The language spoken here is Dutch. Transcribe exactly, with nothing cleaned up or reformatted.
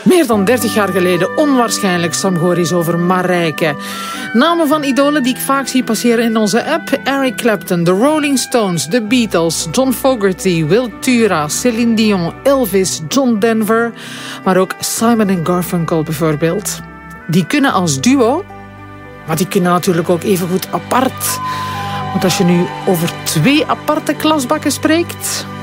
Meer dan dertig jaar geleden, onwaarschijnlijk, Sam Goris over Marijke. Namen van idolen die ik vaak zie passeren in onze app. Eric Clapton, The Rolling Stones, The Beatles, John Fogerty, Will Tura, Céline Dion, Elvis, John Denver. Maar ook Simon en Garfunkel bijvoorbeeld. Die kunnen als duo, maar die kunnen natuurlijk ook even goed apart. Want als je nu over twee aparte klasbakken spreekt,